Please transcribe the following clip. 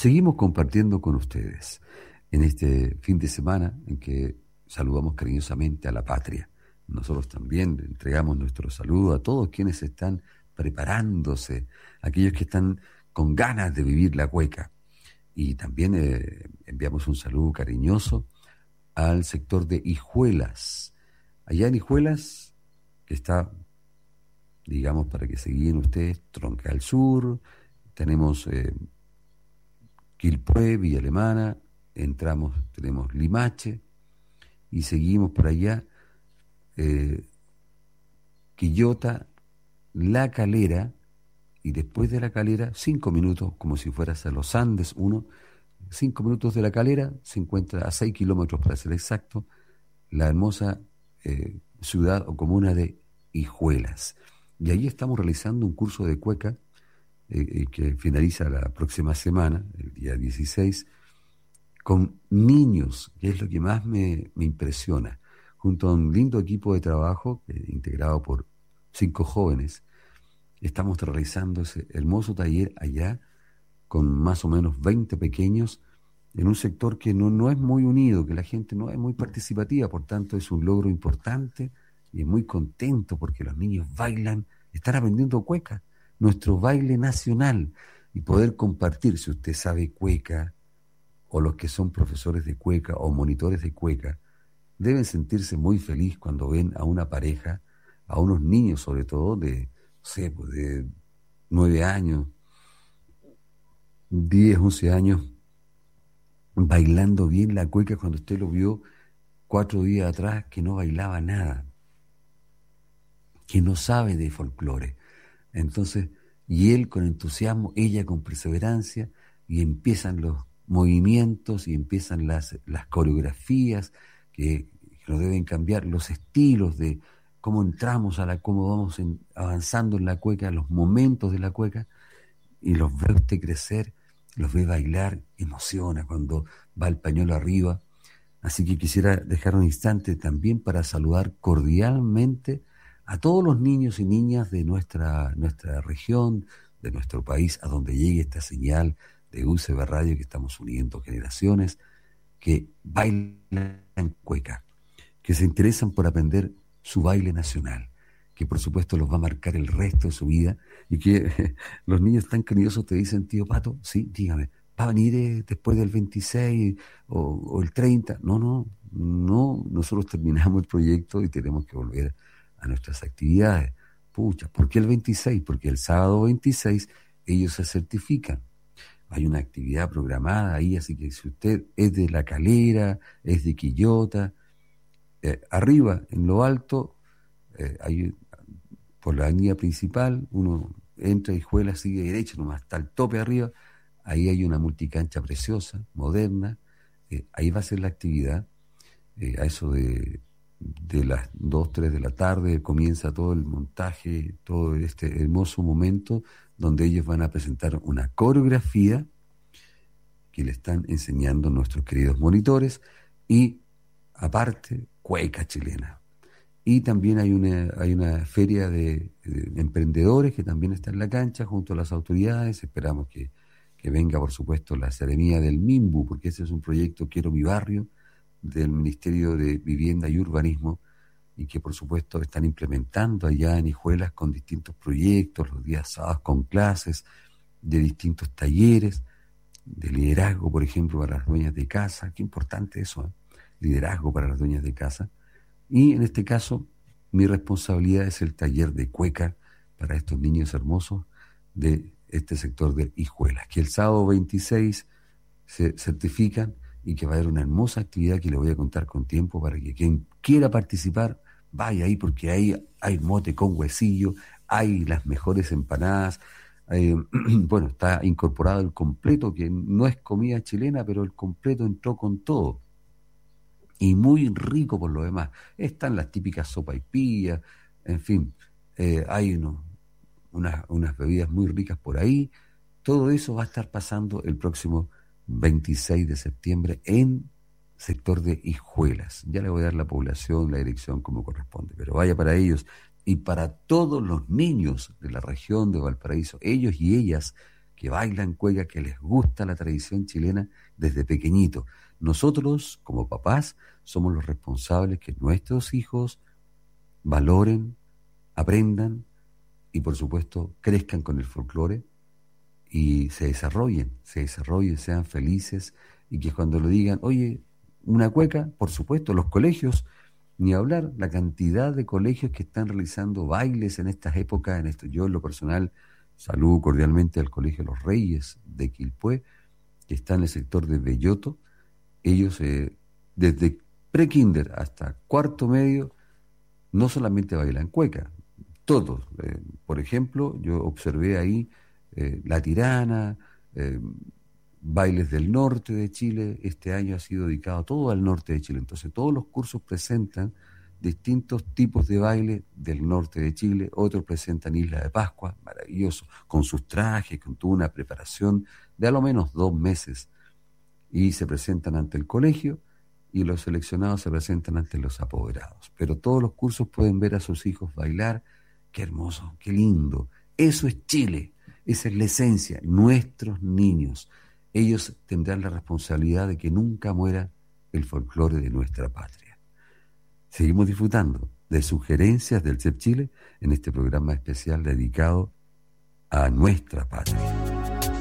Seguimos compartiendo con ustedes en este fin de semana en que saludamos cariñosamente a la patria. Nosotros también entregamos nuestro saludo a todos quienes están preparándose, aquellos que están con ganas de vivir la cueca. Y también enviamos un saludo cariñoso al sector de Hijuelas. Allá en Hijuelas, que está, digamos, para que se guíen ustedes, Troncal Sur, tenemos Quilpué, Villa Alemana, entramos, tenemos Limache y seguimos por allá, Quillota, La Calera, y después de La Calera, 5 minutos, como si fueras a los Andes, 5 minutos de La Calera, se encuentra a 6 kilómetros para ser exacto, la hermosa ciudad o comuna de Hijuelas. Y ahí estamos realizando un curso de cueca que finaliza la próxima semana, el día 16, con niños, que es lo que más me impresiona, junto a un lindo equipo de trabajo integrado por 5 jóvenes. Estamos realizando ese hermoso taller allá con más o menos 20 pequeños en un sector que no es muy unido, que la gente no es muy participativa, por tanto es un logro importante y es muy contento porque los niños bailan, están aprendiendo cueca, nuestro baile nacional, y poder compartir, si usted sabe cueca, o los que son profesores de cueca o monitores de cueca, deben sentirse muy feliz cuando ven a una pareja, a unos niños sobre todo de, no sé, pues de 9 años, 10, 11 años, bailando bien la cueca cuando usted lo vio 4 días atrás que no bailaba nada, que no sabe de folclore. Entonces, y él con entusiasmo, ella con perseverancia, y empiezan los movimientos y empiezan las coreografías que nos deben cambiar, los estilos de cómo entramos cómo vamos avanzando en la cueca, los momentos de la cueca, y los ve usted crecer, los ve bailar, emociona cuando va el pañuelo arriba. Así que quisiera dejar un instante también para saludar cordialmente a todos los niños y niñas de nuestra región, de nuestro país, a donde llegue esta señal de UCB Radio, que estamos uniendo generaciones que bailan cueca, que se interesan por aprender su baile nacional, que por supuesto los va a marcar el resto de su vida, y que los niños tan cariñosos te dicen: tío Pato, sí, dígame, ¿va a venir después del 26 o el 30? No, nosotros terminamos el proyecto y tenemos que volver a nuestras actividades. Pucha, ¿por qué el 26? Porque el sábado 26 ellos se certifican. Hay una actividad programada ahí, así que si usted es de La Calera, es de Quillota, arriba, en lo alto, hay, por la avenida principal, uno entra y juega, sigue derecho, nomás está al tope arriba, ahí hay una multicancha preciosa, moderna, ahí va a ser la actividad, a eso de las 2, 3 de la tarde comienza todo el montaje, todo este hermoso momento donde ellos van a presentar una coreografía que le están enseñando nuestros queridos monitores, y aparte cueca chilena. Y también hay una feria de emprendedores que también está en la cancha junto a las autoridades. Esperamos que venga, por supuesto, la Seremía del MIMBU, porque ese es un proyecto Quiero mi barrio, del Ministerio de Vivienda y Urbanismo, y que por supuesto están implementando allá en Hijuelas con distintos proyectos, los días sábados con clases de distintos talleres, de liderazgo, por ejemplo, para las dueñas de casa. Qué importante eso, ¿eh? Liderazgo para las dueñas de casa. Y en este caso, mi responsabilidad es el taller de cueca para estos niños hermosos de este sector de Hijuelas, que el sábado 26 se certifican, y que va a haber una hermosa actividad que le voy a contar con tiempo para que quien quiera participar vaya ahí, porque ahí hay mote con huesillo, hay las mejores empanadas, bueno, está incorporado el completo, que no es comida chilena, pero el completo entró con todo, y muy rico por lo demás. Están las típicas sopaipillas, en fin, hay unas bebidas muy ricas por ahí. Todo eso va a estar pasando el próximo 26 de septiembre en sector de Hijuelas. Ya le voy a dar la población, la dirección como corresponde, pero vaya para ellos y para todos los niños de la región de Valparaíso, ellos y ellas que bailan cueca, que les gusta la tradición chilena desde pequeñitos. Nosotros, como papás, somos los responsables que nuestros hijos valoren, aprendan y, por supuesto, crezcan con el folclore y se desarrollen, sean felices y que cuando lo digan, oye, una cueca, por supuesto, los colegios, ni hablar, la cantidad de colegios que están realizando bailes en estas épocas, yo en lo personal saludo cordialmente al Colegio Los Reyes de Quilpué, que está en el sector de Belloto. Ellos desde pre-kinder hasta cuarto medio no solamente bailan cueca, todos. Por ejemplo, yo observé ahí La Tirana, bailes del norte de Chile. Este año ha sido dedicado todo al norte de Chile. Entonces todos los cursos presentan distintos tipos de baile del norte de Chile. Otros presentan Isla de Pascua, maravilloso, con sus trajes, con toda una preparación de a lo menos 2 meses. Y se presentan ante el colegio y los seleccionados se presentan ante los apoderados. Pero todos los cursos pueden ver a sus hijos bailar. Qué hermoso, qué lindo. Eso es Chile, esa es la esencia. Nuestros niños, ellos tendrán la responsabilidad de que nunca muera el folclore de nuestra patria. Seguimos disfrutando de sugerencias del CEP Chile en este programa especial dedicado a nuestra patria.